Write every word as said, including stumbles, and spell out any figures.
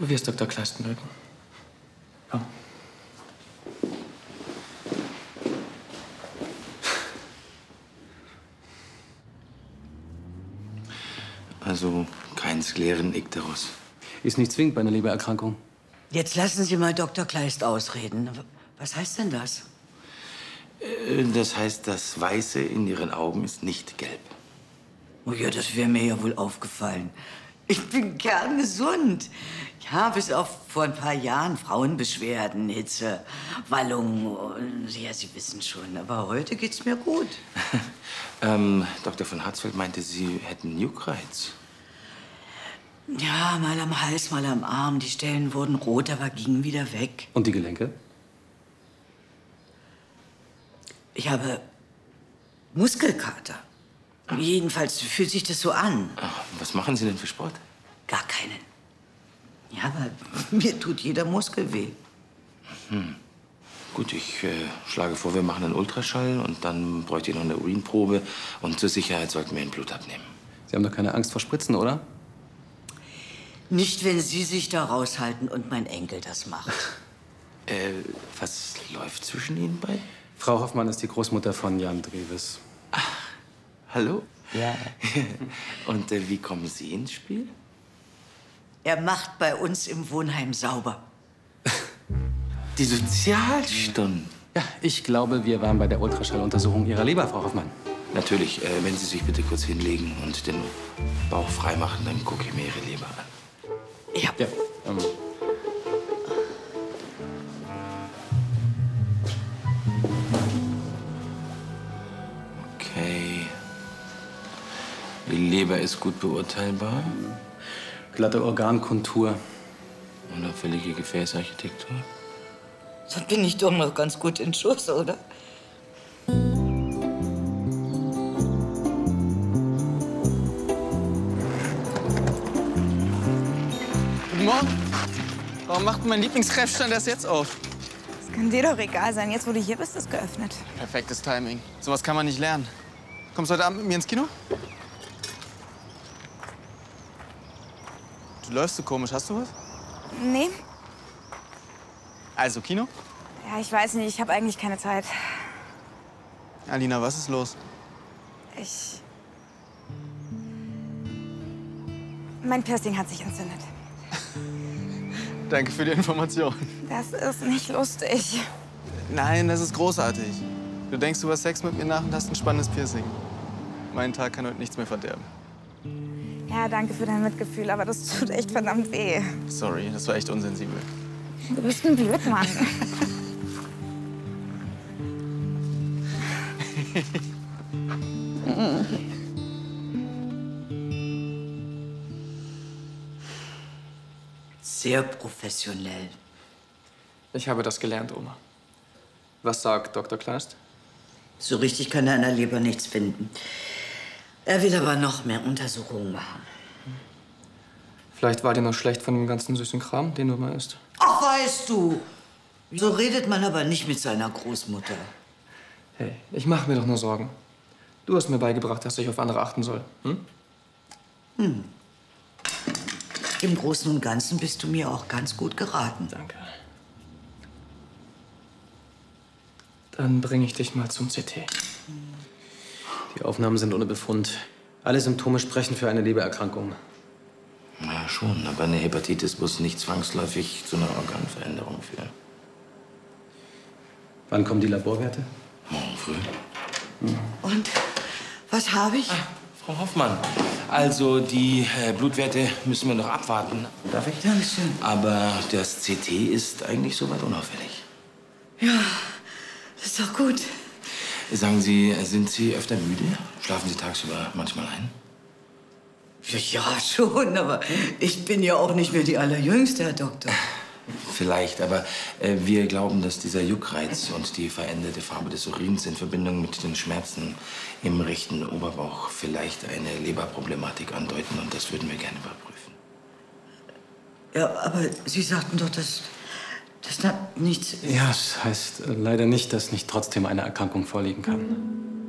Wie es Doktor Kleist mögen. Ja. Also kein Skleren Ikterus. Ist nicht zwingend bei einer Lebererkrankung. Jetzt lassen Sie mal Doktor Kleist ausreden. Was heißt denn das? Das heißt, das Weiße in Ihren Augen ist nicht gelb. Oh ja, das wäre mir ja wohl aufgefallen. Ich bin kerngesund. Ja, bis auf vor ein paar Jahren Frauenbeschwerden, Hitze, Wallungen. Ja, Sie wissen schon. Aber heute geht's mir gut. ähm, Doktor von Harzfeld meinte, Sie hätten Juckreiz. Ja, mal am Hals, mal am Arm. Die Stellen wurden rot, aber gingen wieder weg. Und die Gelenke? Ich habe Muskelkater. Jedenfalls fühlt sich das so an. Ach, was machen Sie denn für Sport? Gar keinen. Ja, aber mir tut jeder Muskel weh. Hm. Gut, ich äh, schlage vor, wir machen einen Ultraschall und dann bräuchte ich noch eine Urinprobe. Und zur Sicherheit sollten wir Ihnen Blut abnehmen. Sie haben doch keine Angst vor Spritzen, oder? Nicht, wenn Sie sich da raushalten und mein Enkel das macht. äh, was läuft zwischen Ihnen beiden? Frau Hoffmann ist die Großmutter von Jan Drewes. Ach, hallo? Ja. Und äh, wie kommen Sie ins Spiel? Er macht bei uns im Wohnheim sauber. Die Sozialstunden? Ja, ich glaube, wir waren bei der Ultraschalluntersuchung Ihrer Leber, Frau Hoffmann. Natürlich, äh, wenn Sie sich bitte kurz hinlegen und den Bauch freimachen, dann gucke ich mir Ihre Leber an. Ja. Ja, ähm. Okay. Die Leber ist gut beurteilbar. Glatte Organkontur. Unauffällige Gefäßarchitektur. So bin ich doch noch ganz gut in Schuss, oder? Guten Morgen. Warum macht mein Lieblingskräftstand erst jetzt auf? Das kann dir doch egal sein. Jetzt, wo du hier bist, ist geöffnet. Perfektes Timing. Sowas kann man nicht lernen. Kommst du heute Abend mit mir ins Kino? Du läufst so komisch. Hast du was? Nee. Also, Kino? Ja, ich weiß nicht. Ich habe eigentlich keine Zeit. Alina, was ist los? Ich... Mein Piercing hat sich entzündet. Danke für die Information. Das ist nicht lustig. Nein, das ist großartig. Du denkst über Sex mit mir nach und hast ein spannendes Piercing. Mein Tag kann heute nichts mehr verderben. Ja, danke für dein Mitgefühl, aber das tut echt verdammt weh. Sorry, das war echt unsensibel. Du bist ein Blödmann. Sehr professionell. Ich habe das gelernt, Oma. Was sagt Doktor Kleist? So richtig kann er an der Leber nichts finden. Er will aber noch mehr Untersuchungen machen. Vielleicht war dir noch schlecht von dem ganzen süßen Kram, den du mal isst. Ach, weißt du, so redet man aber nicht mit seiner Großmutter. Hey, ich mache mir doch nur Sorgen. Du hast mir beigebracht, dass ich auf andere achten soll. Hm? Hm. Im Großen und Ganzen bist du mir auch ganz gut geraten. Danke. Dann bringe ich dich mal zum C T. Die Aufnahmen sind ohne Befund. Alle Symptome sprechen für eine Lebererkrankung. Ja, schon, aber eine Hepatitis muss nicht zwangsläufig zu einer Organveränderung führen. Wann kommen die Laborwerte? Morgen früh. Hm. Und was habe ich? Ah, Frau Hoffmann, also die äh, Blutwerte müssen wir noch abwarten. Darf ich? Dankeschön. Aber das C T ist eigentlich soweit unauffällig. Ja, das ist doch gut. Sagen Sie, sind Sie öfter müde? Schlafen Sie tagsüber manchmal ein? Ja, schon, aber ich bin ja auch nicht mehr die Allerjüngste, Herr Doktor. Vielleicht, aber äh, wir glauben, dass dieser Juckreiz und die veränderte Farbe des Urins in Verbindung mit den Schmerzen im rechten Oberbauch vielleicht eine Leberproblematik andeuten und das würden wir gerne überprüfen. Ja, aber Sie sagten doch, dass das da nichts... Ja, das heißt äh, leider nicht, dass nicht trotzdem eine Erkrankung vorliegen kann.